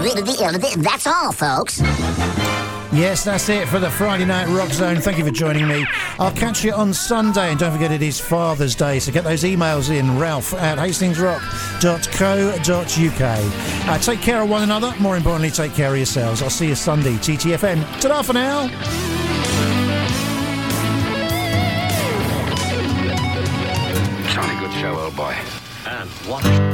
That's all, folks. Yes, that's it for the Friday Night Rock Zone. Thank you for joining me. I'll catch you on Sunday, and don't forget it is Father's Day, so get those emails in, ralph@hastingsrock.co.uk. Take care of one another. More importantly, take care of yourselves. I'll see you Sunday. TTFN. Ta-da for now. Jolly good show, old boy. And what?